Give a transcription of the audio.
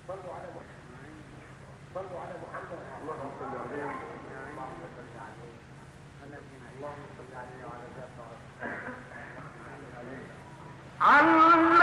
صلوا على محمد. صلوا على محمد. اللهم صل عليه. اللهم صل عليه. اللهم صل عليه وعلى ذاته.